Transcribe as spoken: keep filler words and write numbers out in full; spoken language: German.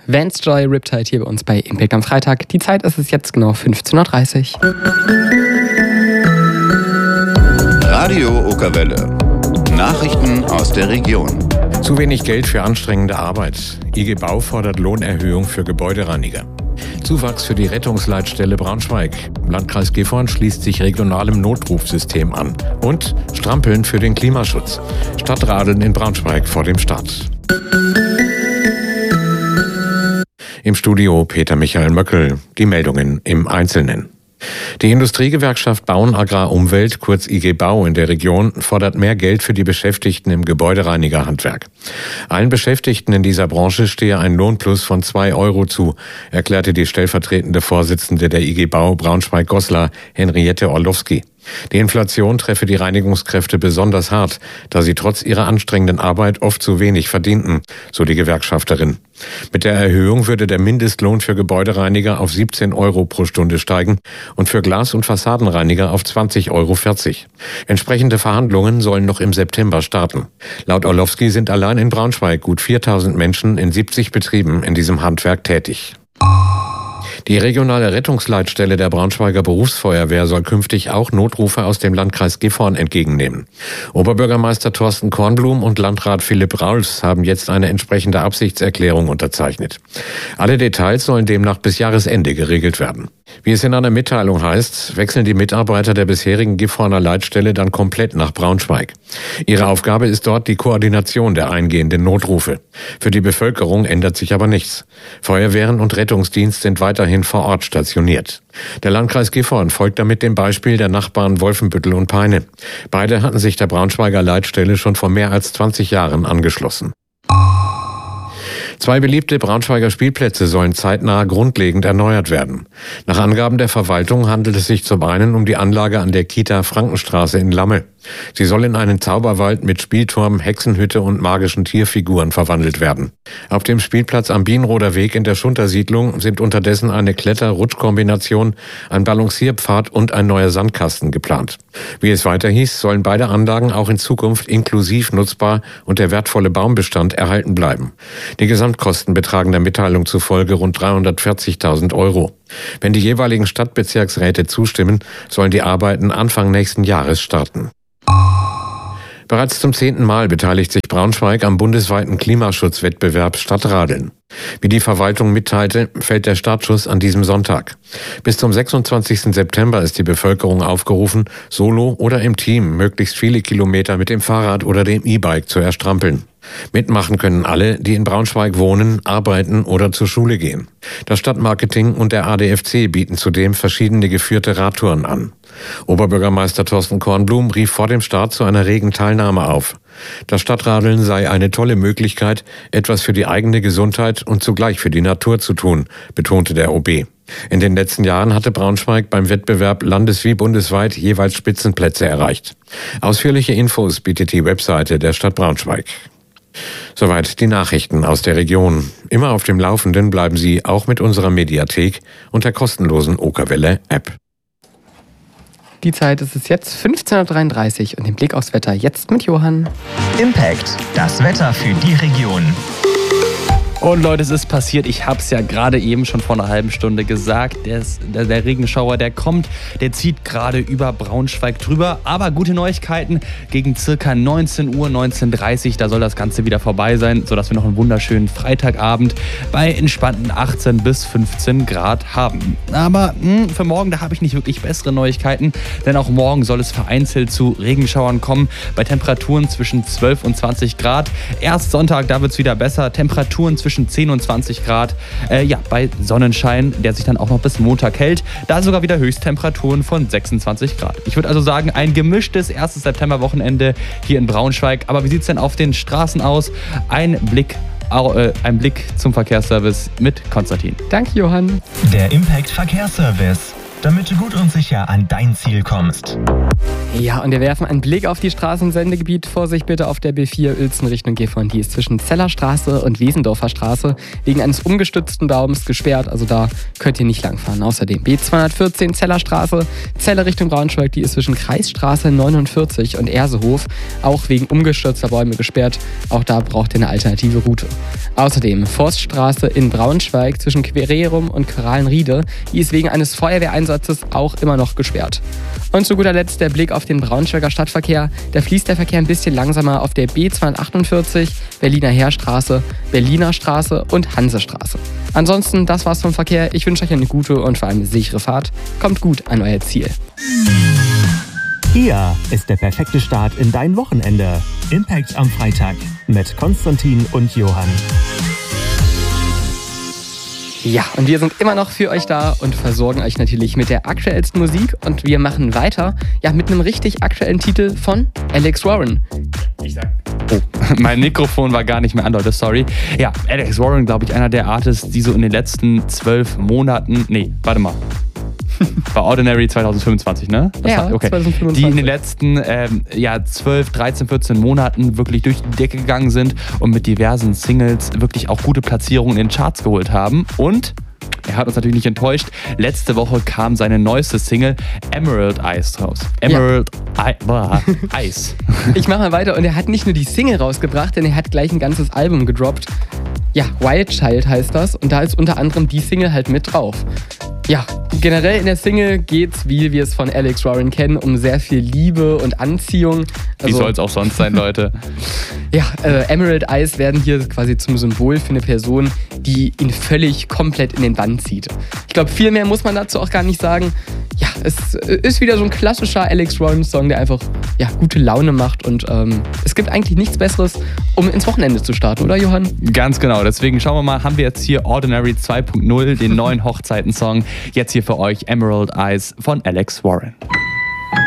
Vance Joy Riptide hier bei uns bei Impact am Freitag. Die Zeit ist es jetzt genau fünfzehn Uhr dreißig. Radio Okerwelle. Nachrichten aus der Region. Zu wenig Geld für anstrengende Arbeit. I G Bau fordert Lohnerhöhung für Gebäudereiniger. Zuwachs für die Rettungsleitstelle Braunschweig. Landkreis Gifhorn schließt sich regionalem Notrufsystem an. Und Strampeln für den Klimaschutz. Stadtradeln in Braunschweig vor dem Start. Im Studio Peter Michael Möckel. Die Meldungen im Einzelnen. Die Industriegewerkschaft Bauen Agrar Umwelt, kurz I G Bau in der Region, fordert mehr Geld für die Beschäftigten im Gebäudereinigerhandwerk. Allen Beschäftigten in dieser Branche stehe ein Lohnplus von zwei Euro zu, erklärte die stellvertretende Vorsitzende der I G Bau Braunschweig-Goslar, Henriette Orlowski. Die Inflation treffe die Reinigungskräfte besonders hart, da sie trotz ihrer anstrengenden Arbeit oft zu wenig verdienten, so die Gewerkschafterin. Mit der Erhöhung würde der Mindestlohn für Gebäudereiniger auf siebzehn Euro pro Stunde steigen und für Glas- und Fassadenreiniger auf zwanzig Euro vierzig. Entsprechende Verhandlungen sollen noch im September starten. Laut Orlowski sind allein in Braunschweig gut viertausend Menschen in siebzig Betrieben in diesem Handwerk tätig. Die regionale Rettungsleitstelle der Braunschweiger Berufsfeuerwehr soll künftig auch Notrufe aus dem Landkreis Gifhorn entgegennehmen. Oberbürgermeister Thorsten Kornblum und Landrat Philipp Rauls haben jetzt eine entsprechende Absichtserklärung unterzeichnet. Alle Details sollen demnach bis Jahresende geregelt werden. Wie es in einer Mitteilung heißt, wechseln die Mitarbeiter der bisherigen Gifhorner Leitstelle dann komplett nach Braunschweig. Ihre Aufgabe ist dort die Koordination der eingehenden Notrufe. Für die Bevölkerung ändert sich aber nichts. Feuerwehren und Rettungsdienst sind weiterhin vor Ort stationiert. Der Landkreis Gifhorn folgt damit dem Beispiel der Nachbarn Wolfenbüttel und Peine. Beide hatten sich der Braunschweiger Leitstelle schon vor mehr als zwanzig Jahren angeschlossen. Zwei beliebte Braunschweiger Spielplätze sollen zeitnah grundlegend erneuert werden. Nach Angaben der Verwaltung handelt es sich zum einen um die Anlage an der Kita Frankenstraße in Lamme. Sie soll in einen Zauberwald mit Spielturm, Hexenhütte und magischen Tierfiguren verwandelt werden. Auf dem Spielplatz am Bienroder Weg in der Schuntersiedlung sind unterdessen eine Kletter-Rutsch-Kombination, ein Balancierpfad und ein neuer Sandkasten geplant. Wie es weiter hieß, sollen beide Anlagen auch in Zukunft inklusiv nutzbar und der wertvolle Baumbestand erhalten bleiben. Die Gesamtkosten betragen der Mitteilung zufolge rund dreihundertvierzigtausend Euro. Wenn die jeweiligen Stadtbezirksräte zustimmen, sollen die Arbeiten Anfang nächsten Jahres starten. Bereits zum zehnten Mal beteiligt sich Braunschweig am bundesweiten Klimaschutzwettbewerb Stadtradeln. Wie die Verwaltung mitteilte, fällt der Startschuss an diesem Sonntag. Bis zum sechsundzwanzigsten September ist die Bevölkerung aufgerufen, solo oder im Team möglichst viele Kilometer mit dem Fahrrad oder dem E-Bike zu erstrampeln. Mitmachen können alle, die in Braunschweig wohnen, arbeiten oder zur Schule gehen. Das Stadtmarketing und der A D F C bieten zudem verschiedene geführte Radtouren an. Oberbürgermeister Thorsten Kornblum rief vor dem Start zu einer regen Teilnahme auf. Das Stadtradeln sei eine tolle Möglichkeit, etwas für die eigene Gesundheit und zugleich für die Natur zu tun, betonte der O B. In den letzten Jahren hatte Braunschweig beim Wettbewerb landes- wie bundesweit jeweils Spitzenplätze erreicht. Ausführliche Infos bietet die Webseite der Stadt Braunschweig. Soweit die Nachrichten aus der Region. Immer auf dem Laufenden bleiben Sie auch mit unserer Mediathek und der kostenlosen Okerwelle-App. Die Zeit ist es jetzt fünfzehn Uhr dreiunddreißig und den Blick aufs Wetter jetzt mit Johann. Impact, das Wetter für die Region. Und Leute, es ist passiert, ich habe es ja gerade eben schon vor einer halben Stunde gesagt, der, ist, der, der Regenschauer, der kommt, der zieht gerade über Braunschweig drüber, aber gute Neuigkeiten, gegen circa neunzehn Uhr, neunzehn Uhr dreißig, da soll das Ganze wieder vorbei sein, sodass wir noch einen wunderschönen Freitagabend bei entspannten achtzehn bis fünfzehn Grad haben. Aber mh, für morgen, da habe ich nicht wirklich bessere Neuigkeiten, denn auch morgen soll es vereinzelt zu Regenschauern kommen, bei Temperaturen zwischen zwölf und zwanzig Grad. Erst Sonntag, da wird es wieder besser, Temperaturen zwischen zehn und zwanzig Grad, äh, ja, bei Sonnenschein, der sich dann auch noch bis Montag hält. Da sogar wieder Höchsttemperaturen von sechsundzwanzig Grad. Ich würde also sagen, ein gemischtes erstes Septemberwochenende hier in Braunschweig. Aber wie sieht es denn auf den Straßen aus? Ein Blick, äh, ein Blick zum Verkehrsservice mit Konstantin. Danke, Johann. Der Impact Verkehrsservice, damit du gut und sicher an dein Ziel kommst. Ja, und wir werfen einen Blick auf die Straßensendegebiet. Vorsicht bitte auf der B vier Uelzen Richtung Gifhorn. Die ist zwischen Zellerstraße und Wesendorfer Straße wegen eines umgestützten Baums gesperrt. Also da könnt ihr nicht langfahren. Außerdem B zweihundertvierzehn Zellerstraße, Celle Richtung Braunschweig. Die ist zwischen Kreisstraße neunundvierzig und Ersehof auch wegen umgestürzter Bäume gesperrt. Auch da braucht ihr eine alternative Route. Außerdem Forststraße in Braunschweig zwischen Quererum und Queralenriede. Die ist wegen eines Feuerwehreinsatzes auch immer noch gesperrt. Und zu guter Letzt der Blick auf den Braunschweiger Stadtverkehr. Da fließt der Verkehr ein bisschen langsamer auf der B zweihundertachtundvierzig, Berliner Heerstraße, Berliner Straße und Hansestraße. Ansonsten, das war's vom Verkehr. Ich wünsche euch eine gute und vor allem eine sichere Fahrt. Kommt gut an euer Ziel. Hier ist der perfekte Start in dein Wochenende. Impact am Freitag mit Konstantin und Johann. Ja, und wir sind immer noch für euch da und versorgen euch natürlich mit der aktuellsten Musik. Und wir machen weiter, ja, mit einem richtig aktuellen Titel von Alex Warren. Ich sag. Oh, mein Mikrofon war gar nicht mehr an, Leute, sorry. Ja, Alex Warren, glaube ich, einer der Artists, die so in den letzten zwölf Monaten, nee, warte mal. War Ordinary zwanzig fünfundzwanzig, ne? Das ja, hat, okay. zwanzig fünfundzwanzig. Die in den letzten ähm, ja, zwölf, dreizehn, vierzehn Monaten wirklich durch die Decke gegangen sind und mit diversen Singles wirklich auch gute Platzierungen in den Charts geholt haben. Und er hat uns natürlich nicht enttäuscht. Letzte Woche kam seine neueste Single Emerald Eyes raus. Emerald ja. I- boah, Eyes. Ich mache mal weiter und er hat nicht nur die Single rausgebracht, denn er hat gleich ein ganzes Album gedroppt. Ja, Wild Child heißt das und da ist unter anderem die Single halt mit drauf. Ja, generell in der Single geht's, wie wir es von Alex Warren kennen, um sehr viel Liebe und Anziehung. Also, wie soll es auch sonst sein, Leute? Ja, äh, Emerald Eyes werden hier quasi zum Symbol für eine Person, die ihn völlig komplett in den Bann zieht. Ich glaube, viel mehr muss man dazu auch gar nicht sagen. Ja, es ist wieder so ein klassischer Alex Warren-Song, der einfach ja, gute Laune macht und ähm, es gibt eigentlich nichts Besseres, um ins Wochenende zu starten, oder Johann? Ganz genau, deswegen schauen wir mal, haben wir jetzt hier Ordinary zwei Punkt null, den neuen Hochzeiten-Song. Jetzt hier für euch Emerald Eyes von Alex Warren.